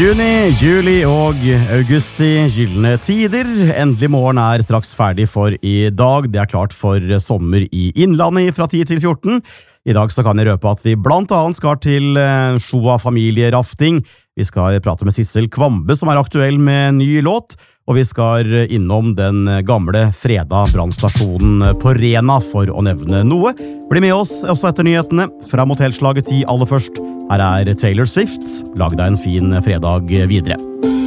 Juni, juli og august i gyllene tider. Endelig morgen straks ferdig for i dag. Det klart for sommer i Innlandet fra 10 til 14. I dag så kan jeg røpe at vi blant annet skal til Sjoa familierafting. Vi skal prate med Sissel Kvambe som aktuell med ny låt. Og vi skal innom den gamle Freda brannstasjonen på Rena for å nevne noe. Bli med oss også etter nyhetene. Fra mot helslaget 10 aller først. Her Taylor Swift. Lag deg en fin fredag videre.